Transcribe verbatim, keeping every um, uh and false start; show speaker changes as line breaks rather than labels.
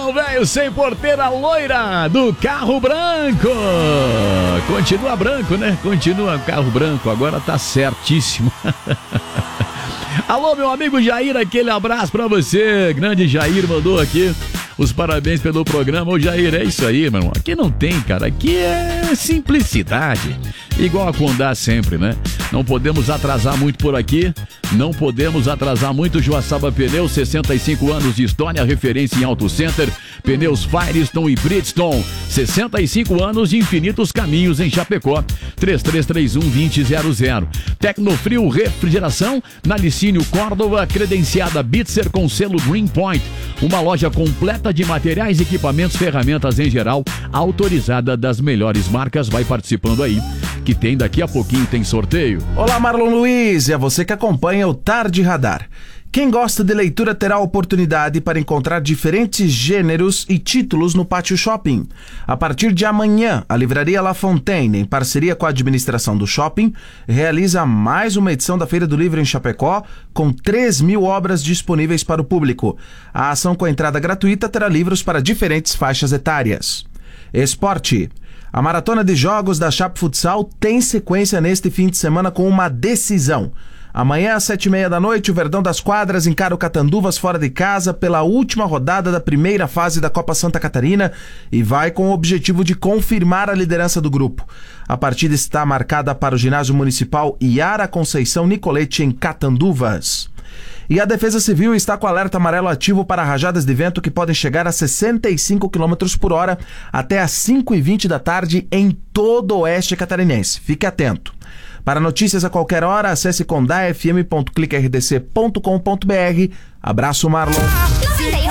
Marlon, velho, sem porteira loira do carro branco. Continua branco, né? Continua carro branco, agora tá certíssimo. Alô, meu amigo Jair, aquele abraço pra você. Grande Jair mandou aqui os parabéns pelo programa. Ô Jair, é isso aí, meu irmão. Aqui não tem, cara. Aqui é simplicidade. Igual a Condá sempre, né? Não podemos atrasar muito por aqui. Não podemos atrasar muito. Joaçaba Pneus, sessenta e cinco anos de história, referência em Auto Center. Pneus Firestone e Bridgestone. sessenta e cinco anos de infinitos caminhos em Chapecó. três três três um, dois zero zero zero. Tecnofrio Refrigeração, na Licínio Córdova, credenciada Bitzer com selo Green Point. Uma loja completa de materiais, equipamentos, ferramentas em geral, autorizada das melhores marcas. Vai participando aí, que tem daqui a pouquinho, tem sorteio.
Olá, Marlon Luiz, e a você que acompanha o Tarde Radar. Quem gosta de leitura terá a oportunidade para encontrar diferentes gêneros e títulos no Pátio Shopping. A partir de amanhã, a Livraria La Fontaine, em parceria com a administração do shopping, realiza mais uma edição da Feira do Livro em Chapecó, com três mil obras disponíveis para o público. A ação com entrada gratuita terá livros para diferentes faixas etárias. Esporte. A maratona de jogos da Chape Futsal tem sequência neste fim de semana com uma decisão. Amanhã, às sete e meia da noite, o Verdão das Quadras encara o Catanduvas fora de casa pela última rodada da primeira fase da Copa Santa Catarina e vai com o objetivo de confirmar a liderança do grupo. A partida está marcada para o ginásio municipal Iara Conceição Nicolete, em Catanduvas. E a Defesa Civil está com alerta amarelo ativo para rajadas de vento que podem chegar a sessenta e cinco quilômetros por hora até às cinco e vinte da tarde em todo o oeste catarinense. Fique atento. Para notícias a qualquer hora, acesse condá f m ponto clique r d c ponto com ponto b r. Abraço, Marlon.